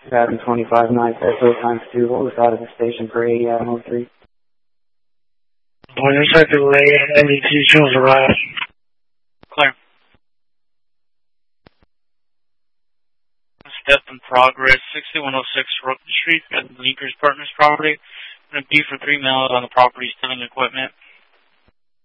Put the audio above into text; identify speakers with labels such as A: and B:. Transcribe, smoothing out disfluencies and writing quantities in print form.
A: 2025 9 SO times 2. What was out of the station for 80 Adam 03?
B: When it's at the delay, MET Jules arrived.
C: Clear. Step in progress, 6106 Rook Street at the Leakers Partners property. Going to be for 3 males on the property stealing equipment.